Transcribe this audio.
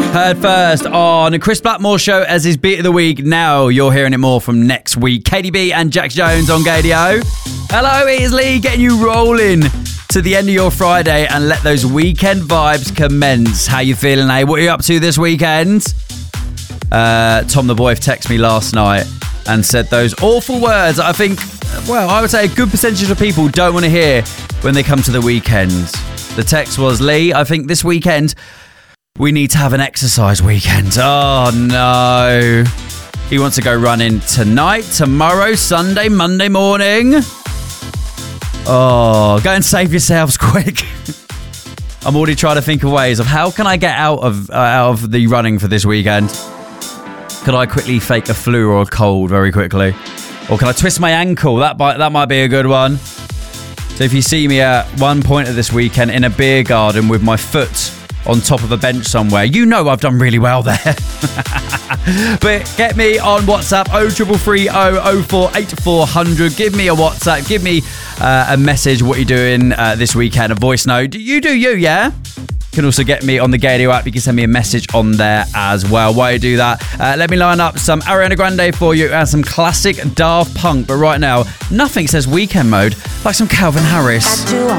Heard first on Chris Blackmore Show as his beat of the week. Now you're hearing it more from next week. KDB and Jax Jones on Gadio. Hello, it is Lee getting you rolling to the end of your Friday and let those weekend vibes commence. How you feeling, eh? What are you up to this weekend? Tom the boy texted me last night and said those awful words that I think, well, I would say a good percentage of people don't want to hear when they come to the weekend. The text was, Lee, I think this weekend we need to have an exercise weekend. Oh, no. He wants to go running tonight, tomorrow, Sunday, Monday morning. Oh, go and save yourselves quick. I'm already trying to think of ways of how can I get out of the running for this weekend. Could I quickly fake a flu or a cold very quickly? Or can I twist my ankle? That might be a good one. So if you see me at one point of this weekend in a beer garden with my foot on top of a bench somewhere, you know I've done really well there. But get me on WhatsApp 0330 048400. Give me a WhatsApp, give me a message what you're doing this weekend, a voice note. You do you, yeah? You can also get me on the Gadio app. You can send me a message on there as well. While you do that, let me line up some Ariana Grande for you and some classic Daft Punk. But right now, nothing says weekend mode like some Calvin Harris.